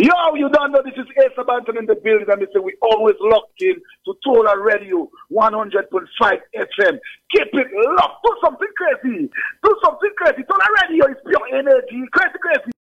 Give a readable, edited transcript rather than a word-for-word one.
Yo, you don't know this is Asa Banton in the building, and they say we always locked in to Tola Radio 100.5 FM. Keep it locked. Do something crazy. Do something crazy. Tola Radio is pure energy. Crazy, crazy.